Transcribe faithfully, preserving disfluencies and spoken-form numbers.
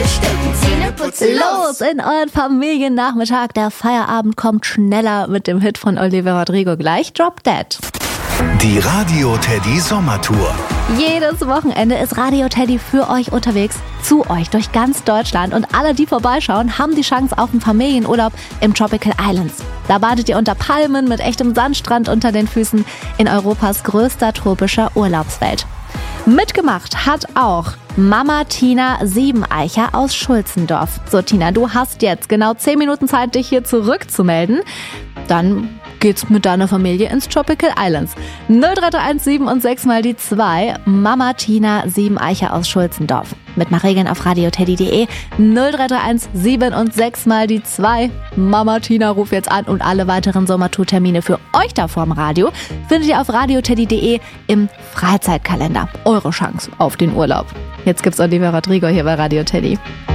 Frühstücken, Zähneputzen, Los in euren Familiennachmittag. Der Feierabend kommt schneller mit dem Hit von Olivia Rodrigo gleich. Drop Dead. Die Radio Teddy Sommertour. Jedes Wochenende ist Radio Teddy für euch unterwegs, zu euch durch ganz Deutschland. Und alle, die vorbeischauen, haben die Chance auf einen Familienurlaub im Tropical Islands. Da badet ihr unter Palmen mit echtem Sandstrand unter den Füßen in Europas größter tropischer Urlaubswelt. Mitgemacht hat auch Mama Tina Siebeneicher aus Schulzendorf. So Tina, du hast jetzt genau zehn Minuten Zeit, dich hier zurückzumelden. Dann geht's mit deiner Familie ins Tropical Islands. null drei drei eins sieben und sechs mal die zwei. Mama Tina Siebeneicher aus Schulzendorf. Mit mal Regeln auf radioteddy punkt de. null drei drei eins sieben und sechs mal die zwei. Mama Tina ruft jetzt an und alle weiteren Sommertourtermine für euch da vorm Radio findet ihr auf radioteddy punkt de im Freizeitkalender. Eure Chance auf den Urlaub. Jetzt gibt's Olivia Rodrigo hier bei Radio Teddy.